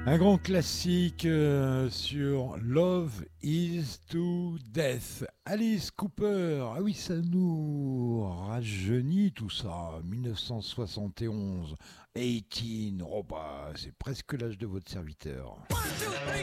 Un grand classique sur Love is to Death. Alice Cooper. Ah oui, ça nous rajeunit tout ça. 1971. 18. Oh bah, c'est presque l'âge de votre serviteur.